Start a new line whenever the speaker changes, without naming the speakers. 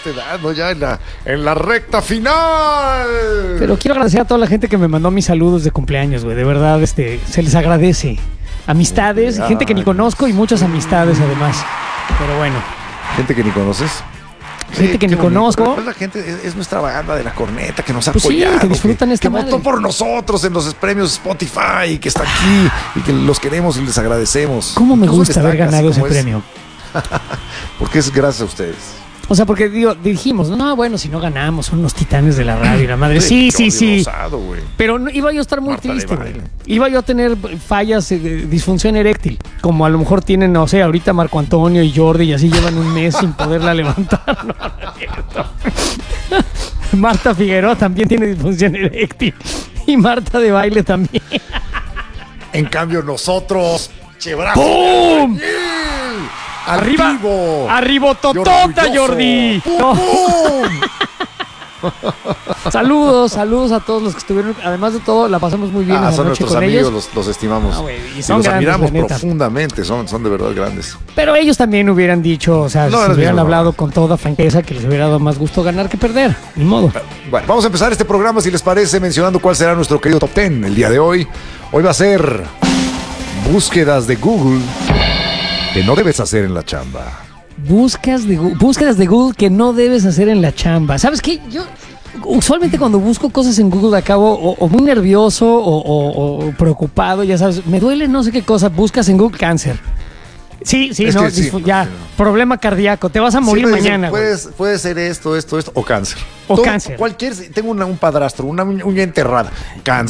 esta edad, ¿no? Ya en la recta final.
Pero quiero agradecer a toda la gente que me mandó mis saludos de cumpleaños, güey. De verdad, se les agradece. Amistades, gente que ni conozco y muchas amistades además. Pero bueno.
Gente que ni conoces.
Gente que ni conozco.
Pues la gente es nuestra banda de la corneta que nos ha
Pues
apoyado.
Sí, que disfrutan esta
que
madre.
votó por nosotros en los premios Spotify, que está aquí y que los queremos y les agradecemos.
¿Cómo me
Incluso
gusta haber
destaca,
ganado
así
ese
como es.
premio?
Porque es gracias a ustedes.
O sea, porque dijimos, no, bueno, si no ganamos, son unos titanes de la radio y la madre. Sí.
Rosado,
Pero iba yo a estar muy
Marta de
triste,
Baile.
güey. Iba yo a tener fallas, disfunción eréctil. Como a lo mejor tienen, no sé, ahorita Marco Antonio y Jordi y así llevan un mes sin poderla levantar. No es cierto. Marta Figueroa también tiene disfunción eréctil. Y Marta de Baile también.
En cambio, nosotros, chebrazo.
¡Pum!
Arriba.
Arriba totota, Jordi. No. Saludos a todos los que estuvieron. Además de todo, la pasamos muy bien esa
Son
noche
nuestros
con
amigos,
ellos.
los estimamos.
Ah, güey, y
y
son
los
grandes,
admiramos
la neta.
profundamente, son de verdad grandes.
Pero ellos también hubieran dicho, o sea,
No,
si
eres
hubieran
mismo,
hablado
no.
con toda franqueza, que les hubiera dado más gusto ganar que perder. Ni modo.
Bueno, vamos a empezar este programa, si les parece, mencionando cuál será nuestro querido Top 10 el día de hoy. Hoy va a ser búsquedas de Google que no debes hacer en la chamba.
Búsquedas de Google que no debes hacer en la chamba. ¿Sabes qué? Yo usualmente cuando busco cosas en Google acabo o muy nervioso o preocupado, ya sabes, me duele no sé qué cosa, buscas en Google cáncer. Sí,
Es
no,
que sí,
ya,
sí.
problema cardíaco, te vas a morir
Siempre dicen,
mañana. güey.
puede ser esto, o cáncer.
O cáncer.
Tengo un padrastro, una uña enterrada. Cáncer.